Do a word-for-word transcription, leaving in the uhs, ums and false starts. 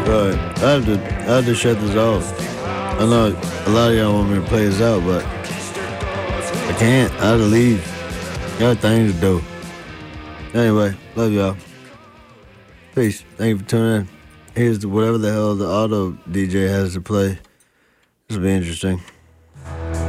Right. I have to I have to shut this off. I know a lot of y'all want me to play this out, but I can't. I have to leave. Got things to do. Anyway, love y'all. Peace. Thank you for tuning in. Here's the, whatever the hell the auto D J has to play. This will be interesting.